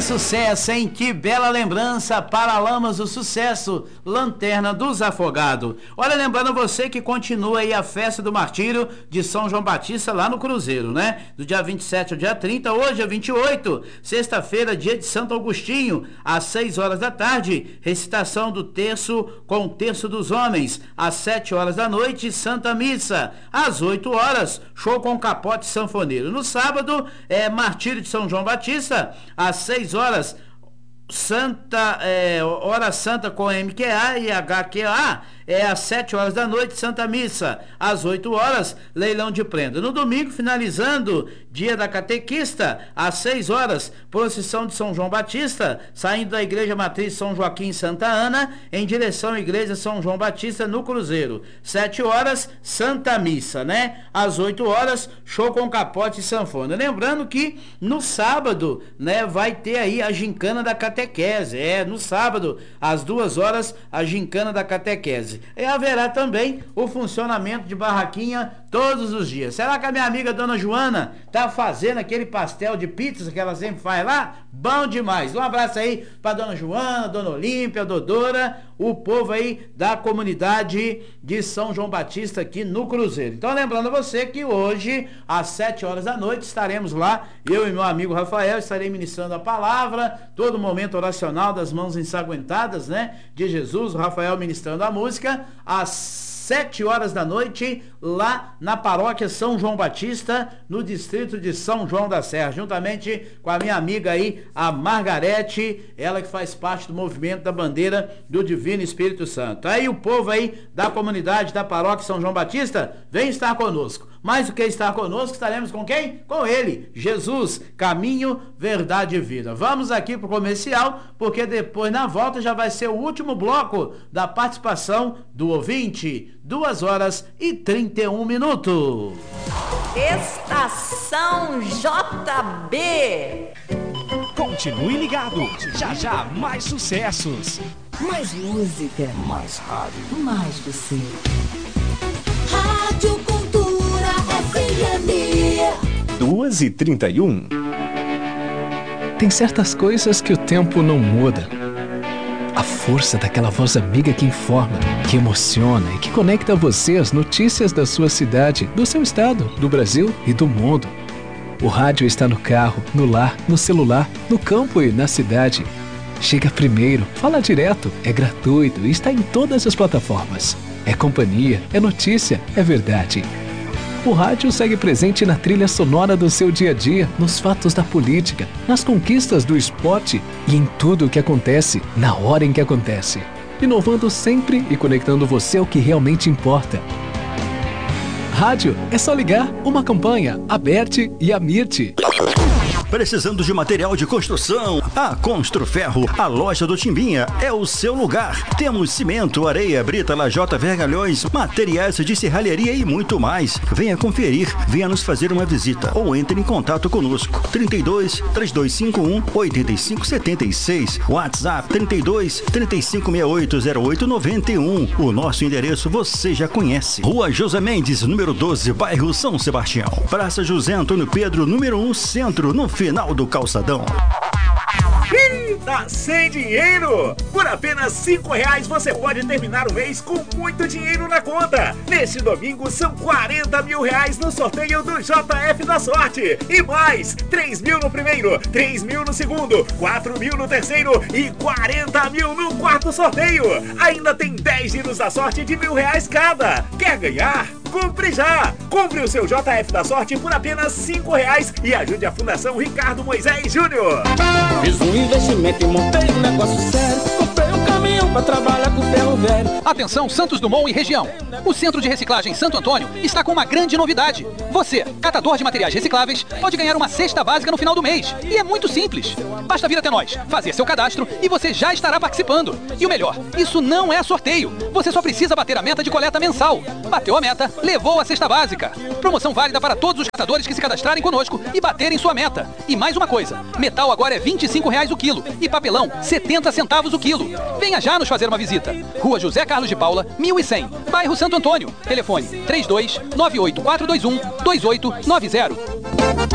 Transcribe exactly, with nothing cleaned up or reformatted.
sucesso, hein? Que bela lembrança, Paralamas do Sucesso, Lanterna dos Afogados. Olha, lembrando você que continua aí a festa do martírio de São João Batista lá no Cruzeiro, né? Do dia vinte e sete ao dia trinta, hoje é vinte e oito, sexta-feira, dia de Santo Agostinho, às seis horas da tarde, recitação do terço com o terço dos homens, às sete horas da noite, Santa Missa, às oito horas, show com capote sanfoneiro. No sábado, é martírio de São João Batista, às seis horas, Santa, é, hora santa com M Q A e H Q A, é às sete horas da noite, Santa Missa, às oito horas, leilão de prenda. No domingo, finalizando, dia da catequista, às seis horas, procissão de São João Batista, saindo da Igreja Matriz São Joaquim Santa Ana, em direção à Igreja São João Batista no Cruzeiro. sete horas, Santa Missa, né? Às oito horas, show com capote e sanfona. Lembrando que no sábado, né, vai ter aí a gincana da catequese. É, no sábado, às duas horas, a gincana da catequese. E haverá também o funcionamento de barraquinha todos os dias. Será que a minha amiga Dona Joana tá fazendo aquele pastel de pizza que ela sempre faz lá? Bom demais. Um abraço aí pra Dona Joana, Dona Olímpia, Dodora, o povo aí da comunidade de São João Batista aqui no Cruzeiro. Então, lembrando a você que hoje, às sete horas da noite, estaremos lá, eu e meu amigo Rafael, estarei ministrando a palavra, todo momento oracional das mãos ensanguentadas, né, de Jesus, o Rafael ministrando a música, às sete horas da noite, lá na paróquia São João Batista, no distrito de São João da Serra, juntamente com a minha amiga aí, a Margarete, ela que faz parte do movimento da bandeira do Divino Espírito Santo. Aí o povo aí da comunidade da paróquia São João Batista, vem estar conosco. Mais do que estar conosco, estaremos com quem? Com ele, Jesus, caminho, verdade e vida. Vamos aqui pro comercial, porque depois na volta já vai ser o último bloco da participação do ouvinte. Duas horas e trinta e um minutos. Estação J B. Continue ligado. Já já mais sucessos. Mais música. Mais rádio. Mais você. Rádio Cultura F M. Duas e trinta e um. Tem certas coisas que o tempo não muda. A força daquela voz amiga que informa, que emociona e que conecta você às notícias da sua cidade, do seu estado, do Brasil e do mundo. O rádio está no carro, no lar, no celular, no campo e na cidade. Chega primeiro, fala direto, é gratuito e está em todas as plataformas. É companhia, é notícia, é verdade. O rádio segue presente na trilha sonora do seu dia a dia, nos fatos da política, nas conquistas do esporte e em tudo o que acontece, na hora em que acontece. Inovando sempre e conectando você ao que realmente importa. Rádio é só ligar uma campanha, a Berti e a Mirti. Precisando de material de construção? A Construferro, a loja do Timbinha, é o seu lugar. Temos cimento, areia, brita, lajota, vergalhões, materiais de serralheria e muito mais. Venha conferir, venha nos fazer uma visita ou entre em contato conosco. trinta e dois, três dois cinco um, oito cinco sete seis, WhatsApp trinta e dois, trinta e cinco sessenta e oito, zero oito noventa e um. O nosso endereço você já conhece. Rua José Mendes, número doze, bairro São Sebastião. Praça José Antônio Pedro, número um, Centro, no final do calçadão. Ih, tá sem dinheiro? Por apenas cinco reais você pode terminar o mês com muito dinheiro na conta. Neste domingo são quarenta mil reais no sorteio do J F da Sorte. E mais, três mil no primeiro, três mil no segundo, quatro mil no terceiro e quarenta mil no quarto sorteio. Ainda tem dez giros da sorte de mil reais cada. Quer ganhar? Compre já! Compre o seu J F da Sorte por apenas cinco reais e ajude a Fundação Ricardo Moisés Júnior. Fiz um investimento e montei um negócio sério. Comprei um caminhão pra trabalhar com ferro velho. Atenção Santos Dumont e região. O Centro de Reciclagem Santo Antônio está com uma grande novidade. Você, catador de materiais recicláveis, pode ganhar uma cesta básica no final do mês. E é muito simples. Basta vir até nós, fazer seu cadastro e você já estará participando. E o melhor, isso não é sorteio. Você só precisa bater a meta de coleta mensal. Bateu a meta, levou a cesta básica. Promoção válida para todos os catadores que se cadastrarem conosco e baterem sua meta. E mais uma coisa, metal agora é vinte e cinco reais o quilo e papelão setenta centavos o quilo. Venha já nos fazer uma visita. Rua José Carlos de Paula, mil e cem, bairro Santo Antônio. Telefone três dois nove oito quatro dois um dois oito nove zero.